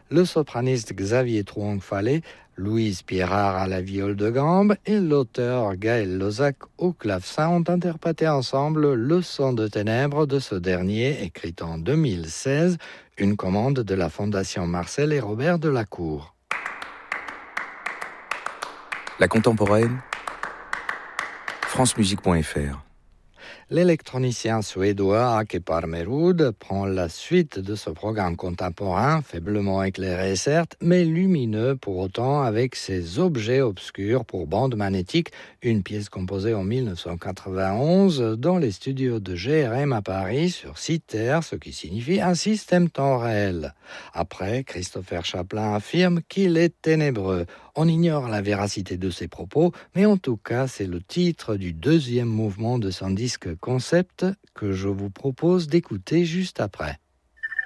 le sopraniste Xavier Trouang-Fallet, Louise Pierrard à la viole de gambe et l'auteur Gaël Lozac au clavecin ont interprété ensemble Leçon de ténèbres de ce dernier, écrit en 2016, une commande de la Fondation Marcel et Robert Delacour. La contemporaine, francemusique.fr. L'électronicien suédois Ake Parmerud prend la suite de ce programme contemporain, faiblement éclairé certes, mais lumineux pour autant avec ses objets obscurs pour bande magnétique, une pièce composée en 1991 dans les studios de GRM à Paris sur CITER, ce qui signifie un système temps réel. Après, Christopher Chaplin affirme qu'il est ténébreux. On ignore la véracité de ses propos, mais en tout cas, c'est le titre du deuxième mouvement de son disque concept que je vous propose d'écouter juste après.